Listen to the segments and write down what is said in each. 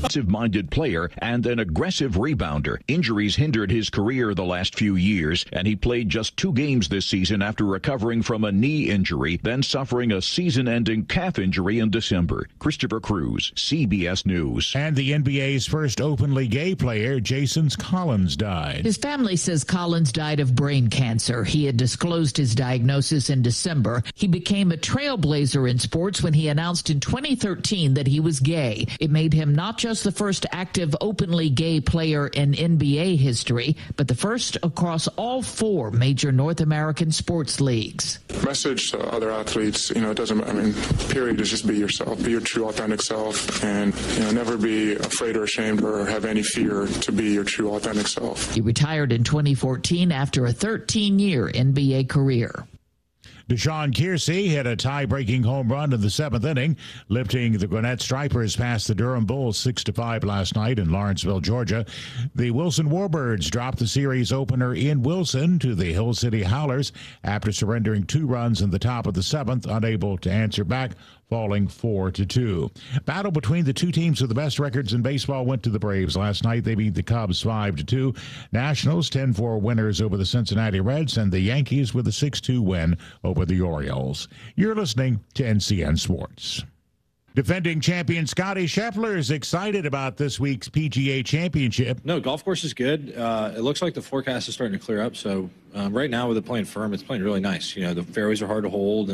Minded player and an aggressive rebounder. Injuries hindered his career the last few years, and he played just 2 games this season after recovering from a knee injury, then suffering a season-ending calf injury in December. Christopher Cruz, CBS News. And the NBA's first openly gay player, Jason Collins, died. His family says Collins died of brain cancer. He had disclosed his diagnosis in December. He became a trailblazer in sports when he announced in 2013 that he was gay. It made him not just the first active openly gay player in NBA history, but the first across all 4 major North American sports leagues. Message to other athletes, it doesn't, period, is just be yourself, be your true authentic self, and, never be afraid or ashamed or have any fear to be your true authentic self. He retired in 2014 after a 13-year NBA career. Deshaun Kiersey hit a tie-breaking home run in the 7th inning, lifting the Gwinnett Stripers past the Durham Bulls 6-5 last night in Lawrenceville, Georgia. The Wilson Warbirds dropped the series opener in Wilson to the Hill City Howlers after surrendering 2 runs in the top of the 7th, unable to answer back, falling 4-2. Battle between the 2 teams with the best records in baseball went to the Braves last night. They beat the Cubs 5-2. Nationals 10-4 winners over the Cincinnati Reds, and the Yankees with a 6-2 win over the Orioles. You're listening to NCN Sports. Defending champion Scotty Scheffler is excited about this week's PGA Championship. No, golf course is good. It looks like the forecast is starting to clear up. So right now with it playing firm, it's playing really nice. The fairways are hard to hold,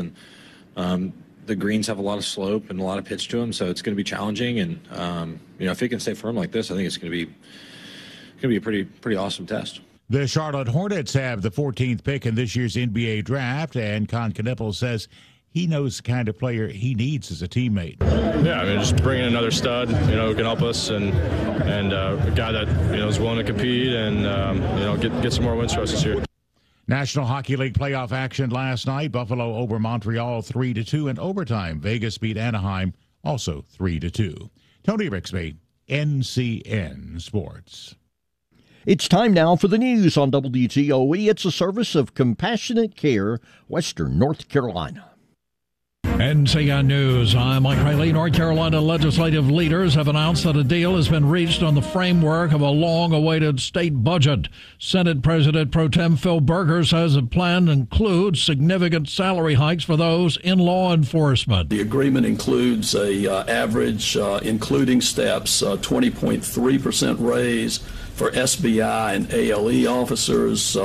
and the greens have a lot of slope and a lot of pitch to them, so it's going to be challenging. And if it can stay firm like this, I think it's going to be a pretty awesome test. The Charlotte Hornets have the 14th pick in this year's NBA draft, and Con Knippel says he knows the kind of player he needs as a teammate. Yeah, just bringing another stud, who can help us, and a guy that is willing to compete and get some more wins for us this year. National Hockey League playoff action last night. Buffalo over Montreal 3-2 in overtime. Vegas beat Anaheim also 3-2. Tony Rixby, NCN Sports. It's time now for the news on WTOE. It's a service of Compassionate Care, Western North Carolina. NCN News. I'm Mike Riley. North Carolina legislative leaders have announced that a deal has been reached on the framework of a long-awaited state budget. Senate President Pro Tem Phil Berger says the plan includes significant salary hikes for those in law enforcement. The agreement includes a average, including steps, 20.3% raise for SBI and ALE officers.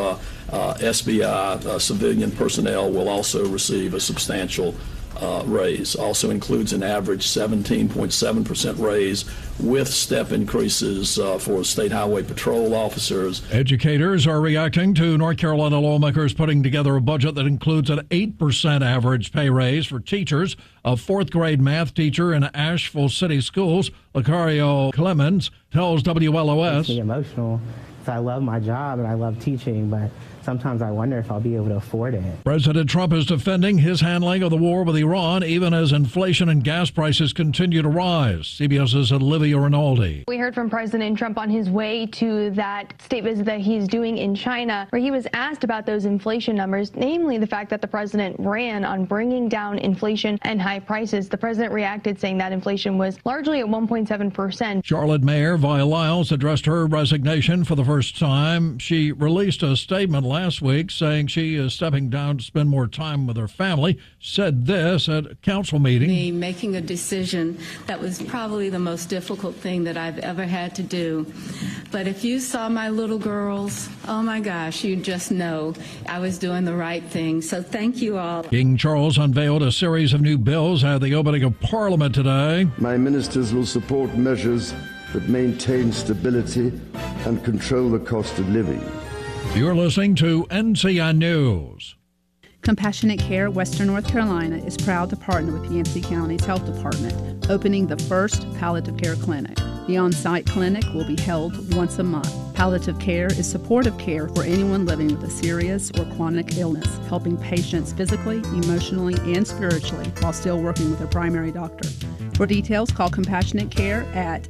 SBI civilian personnel will also receive a substantial raise. Also includes an average 17.7% raise with step increases for state highway patrol officers. Educators are reacting to North Carolina lawmakers putting together a budget that includes an 8% average pay raise for teachers. A 4th grade math teacher in Asheville City Schools, Lucario Clemens, tells WLOS. It's emotional. I love my job and I love teaching, but sometimes I wonder if I'll be able to afford it. President Trump is defending his handling of the war with Iran, even as inflation and gas prices continue to rise. CBS's Olivia Rinaldi. We heard from President Trump on his way to that state visit that he's doing in China, where he was asked about those inflation numbers, namely the fact that the president ran on bringing down inflation and high prices. The president reacted, saying that inflation was largely at 1.7%. Charlotte Mayor Vi Lyles addressed her resignation for the first time. She released a statement last week saying she is stepping down to spend more time with her family, said this at a council meeting. Me making a decision that was probably the most difficult thing that I've ever had to do. But if you saw my little girls, oh my gosh, you'd just know I was doing the right thing. So thank you all. King Charles unveiled a series of new bills at the opening of Parliament today. My ministers will support measures that maintain stability and control the cost of living. You're listening to NCN News. Compassionate Care Western North Carolina is proud to partner with Yancey County's Health Department, opening the first palliative care clinic. The on-site clinic will be held once a month. Palliative care is supportive care for anyone living with a serious or chronic illness, helping patients physically, emotionally, and spiritually while still working with their primary doctor. For details, call Compassionate Care at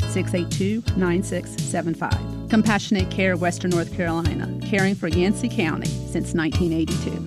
682-9675. Compassionate Care Western North Carolina, caring for Yancey County since 1982.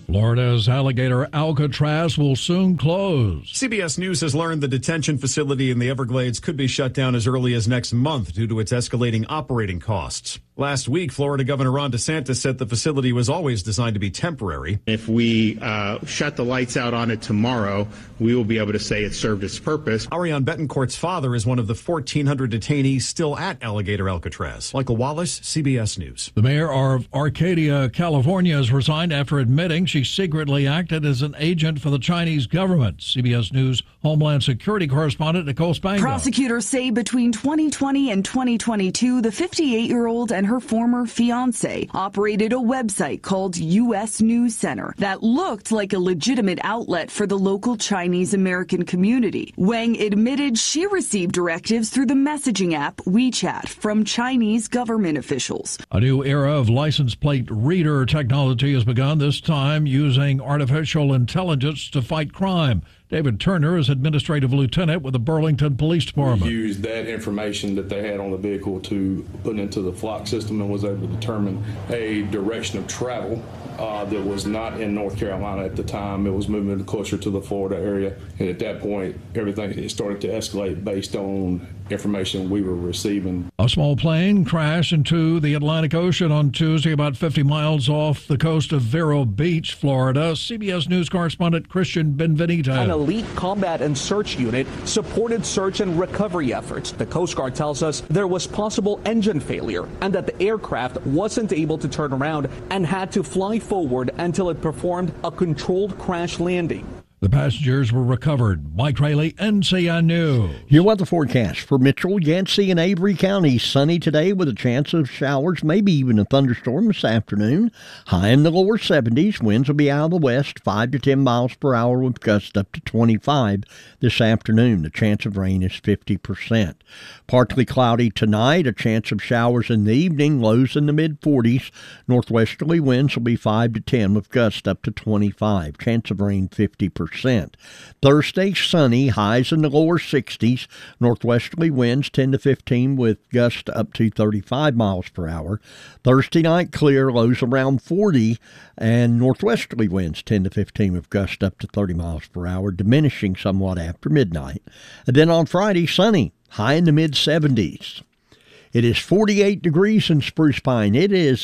Florida's Alligator Alcatraz will soon close. CBS News has learned the detention facility in the Everglades could be shut down as early as next month due to its escalating operating costs. Last week, Florida Governor Ron DeSantis said the facility was always designed to be temporary. If we shut the lights out on it tomorrow, we will be able to say it served its purpose. Ariane Betancourt's father is one of the 1,400 detainees still at Alligator Alcatraz. Michael Wallace, CBS News. The mayor of Arcadia, California, has resigned after admitting she secretly acted as an agent for the Chinese government. CBS News Homeland Security correspondent Nicole Spango. Prosecutors say between 2020 and 2022, the 58-year-old and her former fiance operated a website called U.S. News Center that looked like a legitimate outlet for the local Chinese American community. Wang admitted she received directives through the messaging app WeChat from Chinese government officials. A new era of license plate reader technology has begun, this time using artificial intelligence to fight crime. David Turner is administrative lieutenant with the Burlington Police Department. We used that information that they had on the vehicle to put into the flock system and was able to determine a direction of travel that was not in North Carolina at the time. It was moving closer to the Florida area. And at that point, everything started to escalate based on information we were receiving. A small plane crashed into the Atlantic Ocean on Tuesday, about 50 miles off the coast of Vero Beach, Florida. CBS News correspondent Christian Benvenito. An elite combat and search unit supported search and recovery efforts. The Coast Guard tells us there was possible engine failure and that the aircraft wasn't able to turn around and had to fly forward until it performed a controlled crash landing. The passengers were recovered. Mike Rayleigh, NCN News. Your weather forecast for Mitchell, Yancey, and Avery counties. Sunny today with a chance of showers, maybe even a thunderstorm this afternoon. High in the lower 70s. Winds will be out of the west, 5 to 10 miles per hour with gusts up to 25 this afternoon. The chance of rain is 50%. Partly cloudy tonight. A chance of showers in the evening. Lows in the mid-40s. Northwesterly winds will be 5 to 10 with gusts up to 25. Chance of rain 50%. Thursday, sunny, highs in the lower 60s, northwesterly winds 10 to 15 with gusts up to 35 miles per hour. Thursday night, clear, lows around 40, and northwesterly winds 10 to 15 with gusts up to 30 miles per hour, diminishing somewhat after midnight. And then on Friday, sunny, high in the mid-70s. It is 48 degrees in Spruce Pine. It is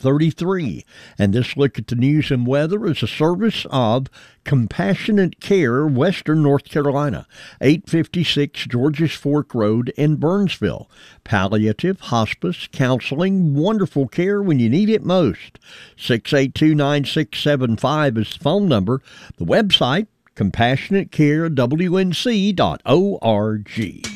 8:33. And this look at the news and weather is a service of Compassionate Care, Western North Carolina, 856 Georges Fork Road in Burnsville. Palliative, hospice, counseling, wonderful care when you need it most. 682-9675 is the phone number. The website, CompassionateCareWNC.org.